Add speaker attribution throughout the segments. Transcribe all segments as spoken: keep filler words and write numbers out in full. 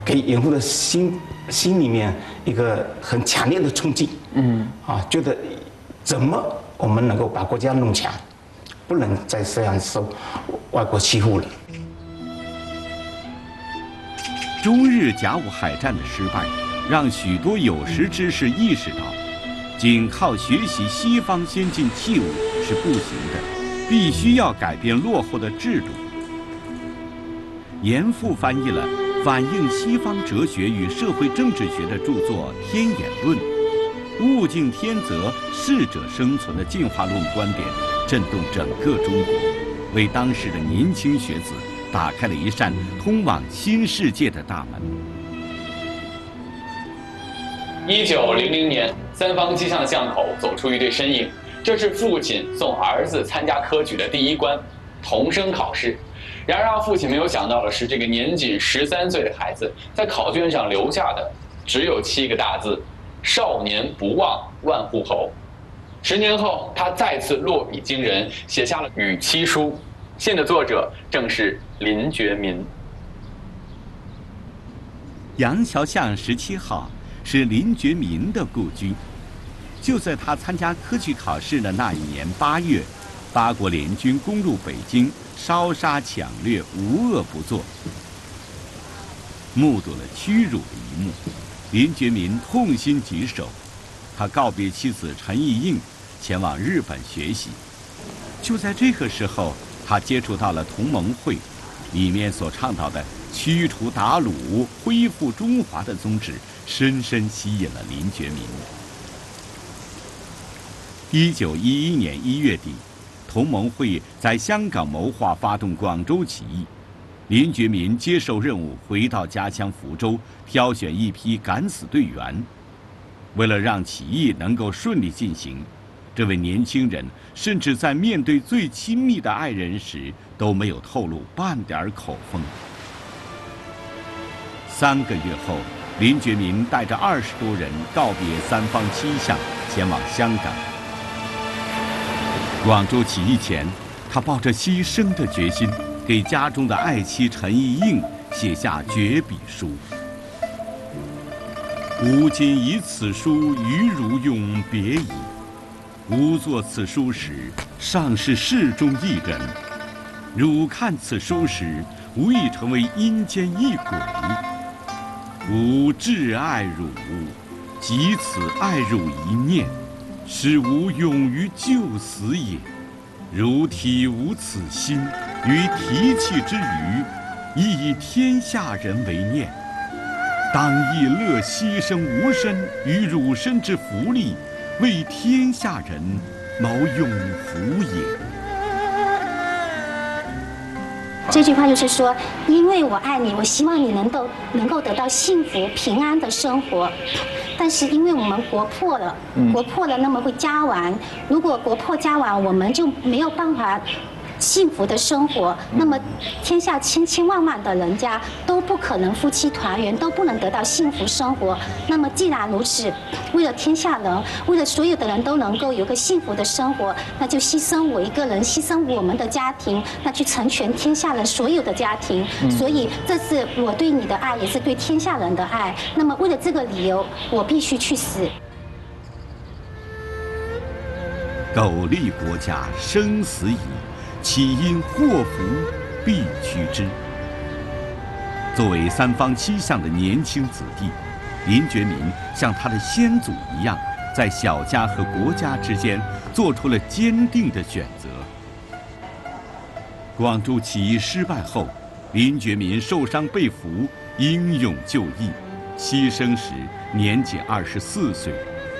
Speaker 1: 给严复的心心里面一个很强烈的冲击。嗯，啊，觉得怎么我们能够把国家弄强，不能再这样受外国欺负了。
Speaker 2: 中日甲午海战的失败，让许多有识之士意识到，仅靠学习西方先进器物是不行的，必须要改变落后的制度。严复翻译了反映西方哲学与社会政治学的著作《天演论》，物竞天择、适者生存的进化论观点震动整个中国，为当时的年轻学子打开了一扇通往新世界的大门。
Speaker 3: 一九零零年，三坊七巷巷口走出一对身影，这是父亲送儿子参加科举的第一关——童生考试。然而，让父亲没有想到的是，这个年仅十三岁的孩子在考卷上留下的只有七个大字：“少年不忘万户侯”。十年后，他再次落笔惊人，写下了《与妻书》。信的作者正是林觉民。
Speaker 2: 杨桥巷十七号是林觉民的故居。就在他参加科举考试的那一年八月，八国联军攻入北京，烧杀抢掠，无恶不作。目睹了屈辱的一幕，林觉民痛心疾首。他告别妻子陈意应，前往日本学习。就在这个时候，他接触到了同盟会，里面所倡导的驱除鞑虏、恢复中华的宗旨，深深吸引了林觉民。一九一一年一月底，同盟会在香港谋划发动广州起义，林觉民接受任务，回到家乡福州，挑选一批敢死队员。为了让起义能够顺利进行，这位年轻人甚至在面对最亲密的爱人时都没有透露半点口风。三个月后，林觉民带着二十多人告别三坊七巷，前往香港。广州起义前，他抱着牺牲的决心，给家中的爱妻陈意应写下绝笔书：“吾今以此书与汝永别矣。吾作此书时，尚是世中一人；汝看此书时，吾已成为阴间一鬼。吾挚爱汝，即此爱汝一念，使吾勇于就死也。如体无此心，于提气之余，亦以天下人为念。当亦乐牺牲吾身与汝身之福利，为天下人谋永福也。”
Speaker 4: 这句话就是说，因为我爱你，我希望你能够能够得到幸福平安的生活。但是因为我们国破了，国破了，那么会家亡。如果国破家亡，我们就没有办法幸福的生活，那么天下千千万万的人家都不可能夫妻团圆，都不能得到幸福生活。那么既然如此，为了天下人，为了所有的人都能够有个幸福的生活，那就牺牲我一个人，牺牲我们的家庭，那去成全天下人所有的家庭。嗯、所以这是我对你的爱，也是对天下人的爱。那么为了这个理由，我必须去死。
Speaker 2: 苟利国家，生死以。岂因祸福必趋之。作为三坊七巷的年轻子弟，林觉民像他的先祖一样，在小家和国家之间做出了坚定的选择。广州起义失败后，林觉民受伤被俘，英勇就义，牺牲时年仅二十四岁。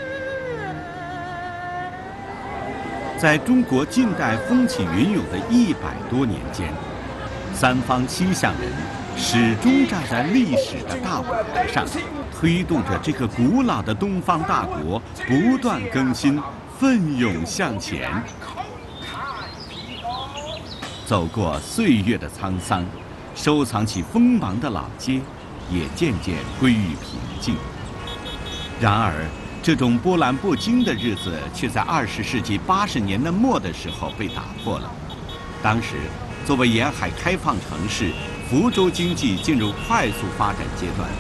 Speaker 2: 在中国近代风起云涌的一百多年间，三坊七巷人始终站在历史的大舞台上，推动着这个古老的东方大国不断更新，奋勇向前。走过岁月的沧桑，收藏起锋芒的老街也渐渐归于平静。然而这种波澜不惊的日子，却在二十世纪八十年代末的时候被打破了。当时，作为沿海开放城市， 福州经济进入快速发展阶段。